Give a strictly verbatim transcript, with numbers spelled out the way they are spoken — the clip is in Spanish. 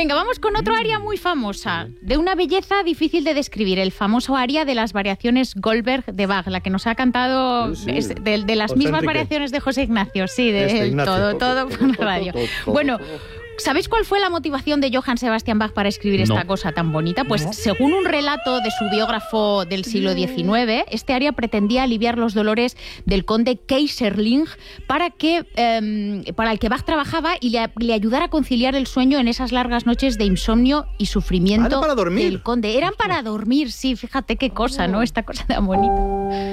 Venga, vamos con otro aria muy famosa, de una belleza difícil de describir, el famoso aria de las variaciones Goldberg de Bach, la que nos ha cantado Sí, sí. es de, de las José mismas Enrique. variaciones de José Ignacio, sí, de Este, él, Ignacio. todo, todo por la radio. Bueno, ¿sabéis cuál fue la motivación de Johann Sebastian Bach para escribir esta No. cosa tan bonita? Pues según un relato de su biógrafo del siglo diecinueve, este aria pretendía aliviar los dolores del conde Keyserling para, que, eh, para el que Bach trabajaba y le, le ayudara a conciliar el sueño en esas largas noches de insomnio y sufrimiento Ah, ¿era para dormir? del conde. Eran para dormir, sí, fíjate qué cosa, ¿no? Esta cosa tan bonita.